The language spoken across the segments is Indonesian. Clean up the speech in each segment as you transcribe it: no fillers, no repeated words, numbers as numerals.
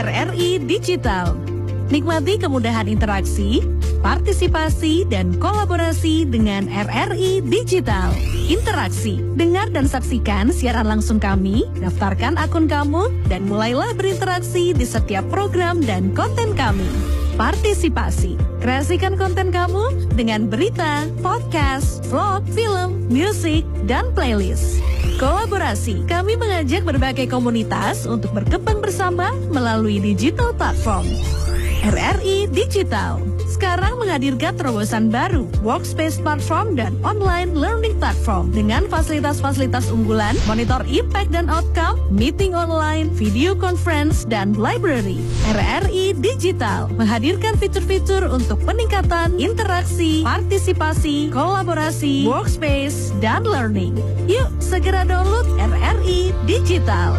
RRI Digital. Nikmati kemudahan interaksi, partisipasi, dan kolaborasi dengan RRI Digital. Interaksi, dengar dan saksikan siaran langsung kami, daftarkan akun kamu, dan mulailah berinteraksi di setiap program dan konten kami. Partisipasi, kreasikan konten kamu dengan berita, podcast, vlog, film, musik, dan playlist. Kolaborasi, kami mengajak berbagai komunitas untuk berkembang bersama melalui digital platform. RRI Digital sekarang menghadirkan terobosan baru, workspace platform dan online learning platform dengan fasilitas-fasilitas unggulan, monitor impact dan outcome, meeting online, video conference, dan library. RRI Digital menghadirkan fitur-fitur untuk peningkatan interaksi, partisipasi, kolaborasi, workspace, dan learning. Yuk segera download RRI Digital.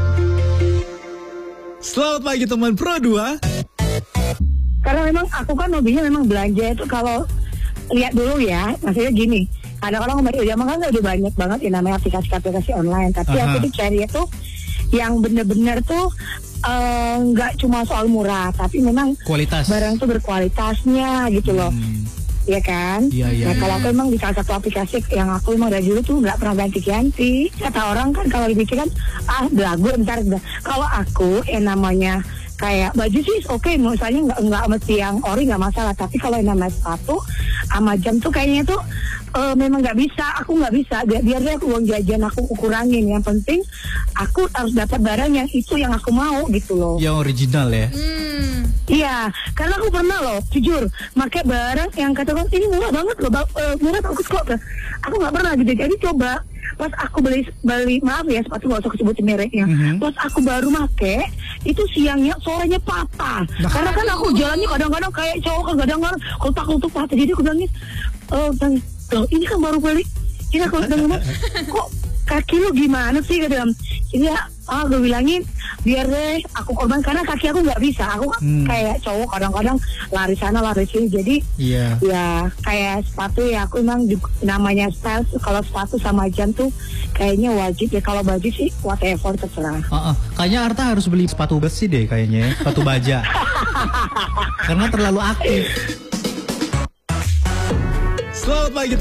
Selamat pagi teman Pro 2. Karena memang aku kan hobinya memang belanja itu kalau lihat dulu ya, maksudnya gini, kadang-kadang zaman kan udah banyak banget ya namanya aplikasi-aplikasi online, tapi aku tuh cari itu yang bener-bener tuh nggak cuma soal murah, tapi memang kualitas barang tuh berkualitasnya gitu loh. Iya kan? Iya. Nah, kalau aku emang di salah satu aplikasi yang aku emang dari dulu tuh nggak pernah ganti-ganti. Kata orang kan kalau dipikir kan, belagu ntar. Kalau aku yang namanya kayak baju sih oke, misalnya nggak mesti yang ori nggak masalah, tapi kalau yang namanya sepatu sama jam tuh kayaknya tuh memang nggak bisa, aku nggak bisa, biarnya aku uang jajan aku kurangin, yang penting aku harus dapat barang yang itu yang aku mau gitu loh, yang original ya. Iya, karena aku pernah loh, jujur, pakai barang yang katakan ini murah banget loh, murah bagus kok, aku nggak pernah gitu, jadi coba pas aku beli maaf ya, sepatu nggak usah sebutin mereknya, pas aku baru make itu siangnya sorenya patah, karena kan aku jalannya kadang-kadang kayak cowok kan kadang-kadang kotak-kotak patah, jadi aku bilangin ini kan baru beli, ini aku bilang kok kaki lu gimana sih kadang, jadi gue bilangin biar deh aku korban karena kaki aku nggak bisa, aku kayak cowok kadang-kadang lari sana lari sini, jadi ya kayak sepatu ya aku emang namanya style, kalau sepatu sama jam tuh kayaknya wajib ya, kalau baju sih whatever terserah. Kayaknya Arta harus beli sepatu besi deh kayaknya, sepatu baja. Karena terlalu aktif. Selamat pagi